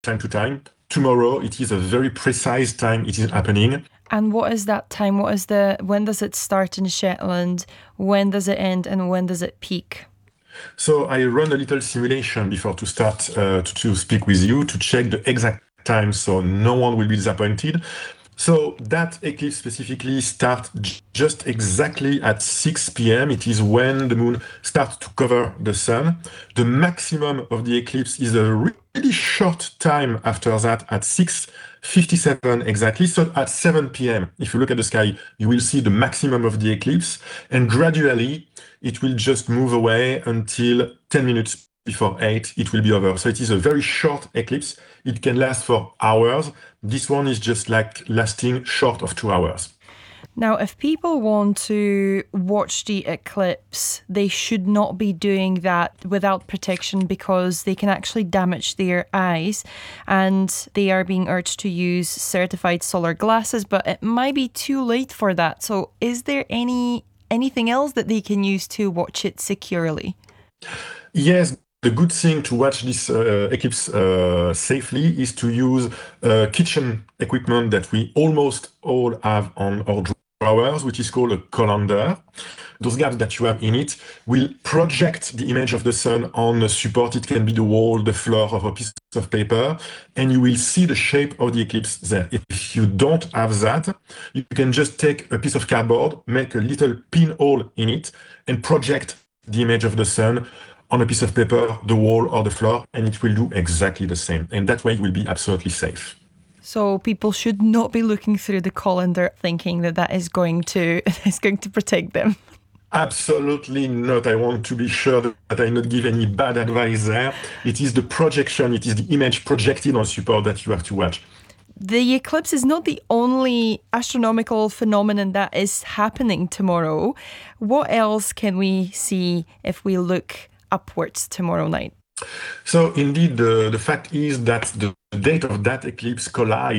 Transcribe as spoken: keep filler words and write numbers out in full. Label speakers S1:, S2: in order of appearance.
S1: time to time. Tomorrow, it is a very precise time it is happening.
S2: And what is that time? What is the, when does it start in Shetland? When does it end? And when does it peak?
S1: So I run a little simulation before to start uh, to, to speak with you to check the exact time so no one will be disappointed. So that eclipse specifically starts just exactly at six p m. It is when the moon starts to cover the sun. The maximum of the eclipse is a really short time after that at six fifty-seven exactly. So at seven p m, if you look at the sky, you will see the maximum of the eclipse. And gradually, it will just move away until ten minutes before eight, it will be over. So it is a very short eclipse. It can last for hours. This one is just like lasting short of two hours.
S2: Now, if people want to watch the eclipse, they should not be doing that without protection because they can actually damage their eyes, and they are being urged to use certified solar glasses, but it might be too late for that. So is there any anything else that they can use to watch it securely?
S1: Yes, the good thing to watch this uh, eclipse uh, safely is to use uh, kitchen equipment that we almost all have on our drawers, which is called a colander. Those gaps that you have in it will project the image of the sun on a support. It can be the wall, the floor, or a piece of paper, and you will see the shape of the eclipse there. If you don't have that, you can just take a piece of cardboard, make a little pinhole in it, and project the image of the sun on a piece of paper, the wall, or the floor, and it will do exactly the same. And that way, it will be absolutely safe.
S2: So people should not be looking through the colander thinking that that is going to is going to protect them.
S1: Absolutely not. I want to be sure that I not give any bad advice there. It is the projection, it is the image projected on support that you have to watch.
S2: The eclipse is not the only astronomical phenomenon that is happening tomorrow. What else can we see if we look upwards tomorrow night?
S1: So indeed, the, the fact is that the date of that eclipse collides